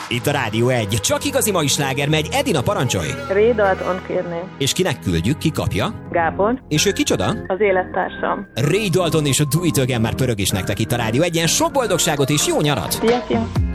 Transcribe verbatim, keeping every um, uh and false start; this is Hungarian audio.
Itt a Rádió egy. Csak igazi mai sláger megy. Edina, parancsolj! Ray Dalton kérném. És kinek küldjük? Ki kapja? Gábor. És ő kicsoda? Az élettársam. Ray Dalton és a Do It Again már pörög is nektek itt a Rádió egyen. Sok boldogságot és jó nyarat! Szia, szia!